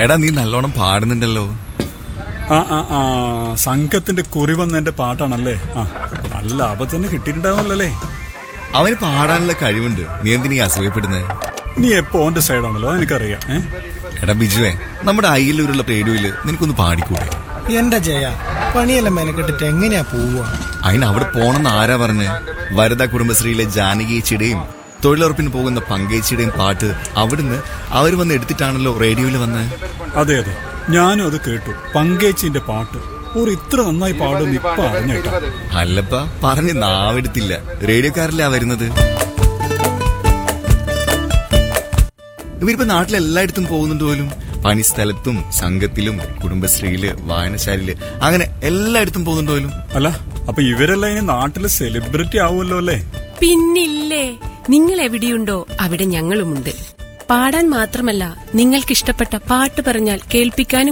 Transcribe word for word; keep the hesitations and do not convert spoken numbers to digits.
എടാ നീ നല്ലോണം പാടുന്നുണ്ടല്ലോ. ആ ആ ആ സംഘത്തിന്റെ കുറി വന്നതിന്റെ പാട്ടാണല്ലേ? ആ നല്ല ലാഭം തന്നെ കിട്ടിയിട്ടുണ്ടാവുമല്ലേ? അവന് പാടാനുള്ള കഴിവുണ്ട്. നീ എന്തിനീ അസൂയപ്പെടുന്നത്? നീ എപ്പോ ഓന്റെ സൈഡാണല്ലോ, എനിക്കറിയാം. ഏ എടാ ബിജുവേ, നമ്മുടെ അയ്യലൂരുള്ള റേഡിയോയില് നിനക്കൊന്ന് പാടിക്കൂടെ? എന്റെ ജയ, പണിയെല്ലാം മെനക്കെട്ടിട്ട് എങ്ങനെയാ പോവുക? അതിന് അവിടെ പോണെന്ന് ആരാ പറഞ്ഞ്? വരദ കുടുംബശ്രീയിലെ ജാനകിയേച്ചിയുടെയും തൊഴിലുറപ്പിന് പോകുന്ന പങ്കേച്ചിയുടെയും പാട്ട് അവിടുന്ന് അവർ വന്ന് എടുത്തിട്ടാണല്ലോ റേഡിയോയിൽ വന്ന്. അതെ അതെ, ഞാനും അത് കേട്ടു. പങ്കേച്ചിന്റെ പാട്ട് ഒരു ഇത്ര നന്നായി പാടുന്ന ഇപ്പൊ അറിഞ്ഞേട്ടാ. അല്ലപ്പ പറഞ്ഞ് നാവെടുത്തില്ല. റേഡിയോക്കാരല്ലേ വരുന്നത്. ഇവരിപ്പോ നാട്ടിലെല്ലായിടത്തും പോകുന്നുണ്ട് പോലും. പണിസ്ഥലത്തും സംഘത്തിലും കുടുംബശ്രീയില് വായനശാലയില് അങ്ങനെ എല്ലായിടത്തും പോകുന്നുണ്ട് പോലും. അല്ല, അപ്പൊ ഇവരെല്ലാം ഇനി നാട്ടിലെ സെലിബ്രിറ്റി ആവുമല്ലോ അല്ലേ? പിന്നില്ലേ, നിങ്ങൾ എവിടെയുണ്ടോ അവിടെ ഞങ്ങളുമുണ്ട്. പാടാൻ മാത്രമല്ല, നിങ്ങൾക്കിഷ്ടപ്പെട്ട പാട്ട് പറഞ്ഞാൽ കേൾപ്പിക്കാനും